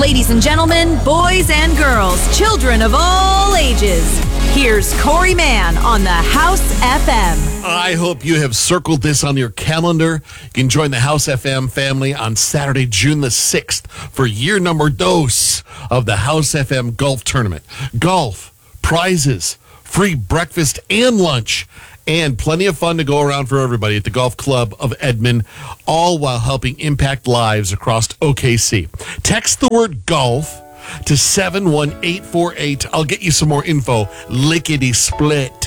Ladies and gentlemen, boys and girls, children of all ages, here's Corey Mann on the House FM. I hope you have circled this on your calendar. You can join the House FM family on Saturday, June the 6th for year number dos of the House FM Golf Tournament. Golf, prizes, free breakfast and lunch, and plenty of fun to go around for everybody at the Golf Club of Edmond, all while helping impact lives across OKC. Text the word golf to 71848. I'll get you some more info. Lickety split.